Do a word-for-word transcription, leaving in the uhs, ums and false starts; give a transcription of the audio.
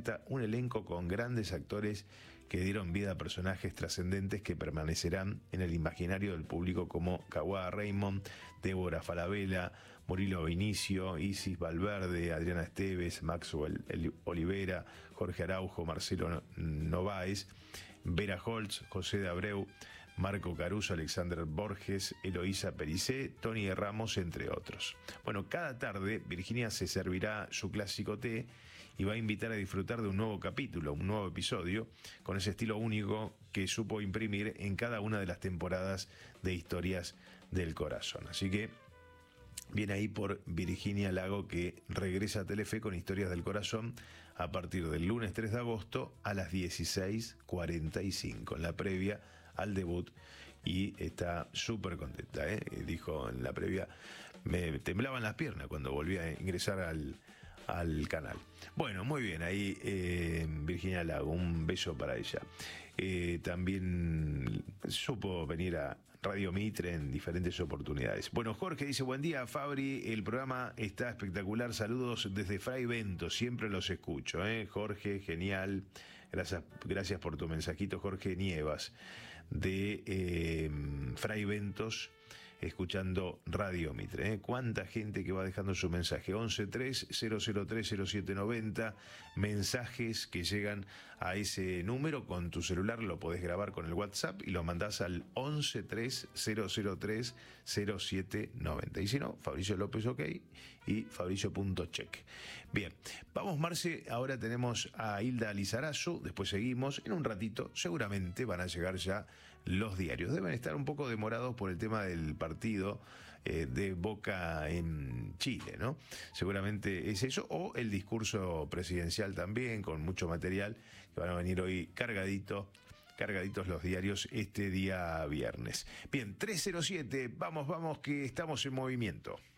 presenta un elenco con grandes actores que dieron vida a personajes trascendentes que permanecerán en el imaginario del público, como Kawada Raymond, Débora Falabella, Murilo Vinicio, Isis Valverde, Adriana Esteves, Maxwell Olivera, Jorge Araujo, Marcelo Novaes, Vera Holtz, José de Abreu, Marco Caruso, Alexander Borges, Eloísa Pericé, Tony de Ramos, entre otros. Bueno, cada tarde Virginia se servirá su clásico té y va a invitar a disfrutar de un nuevo capítulo, un nuevo episodio, con ese estilo único que supo imprimir en cada una de las temporadas de Historias del Corazón. Así que viene ahí por Virginia Lago, que regresa a Telefe con Historias del Corazón a partir del lunes tres de agosto a las dieciséis cuarenta y cinco, en la previa al debut, y está súper contenta, ¿eh? Dijo en la previa, me temblaban las piernas cuando volví a ingresar al, al canal. Bueno, muy bien, ahí eh, Virginia Lago, un beso para ella. Eh, también supo venir a Radio Mitre en diferentes oportunidades. Bueno, Jorge dice, buen día Fabri, el programa está espectacular, saludos desde Fray Bento, siempre los escucho, ¿eh? Jorge, genial, gracias, gracias por tu mensajito, Jorge Nievas, de eh, Fray Bentos, escuchando Radio Mitre, ¿eh? Cuánta gente que va dejando su mensaje. Once tres cero cero tres cero siete noventa, mensajes que llegan a ese número. Con tu celular lo podés grabar con el WhatsApp y lo mandás al once tres cero cero tres cero siete noventa. Y si no, Fabricio López OK y Fabricio.check. Bien, vamos Marce, ahora tenemos a Hilda Lizarazu, después seguimos, en un ratito seguramente van a llegar ya los diarios. Deben estar un poco demorados por el tema del partido eh, de Boca en Chile, ¿no? Seguramente es eso, o el discurso presidencial también, con mucho material, que van a venir hoy cargadito, cargaditos los diarios este día viernes. Bien, tres cero siete, vamos, vamos, que estamos en movimiento.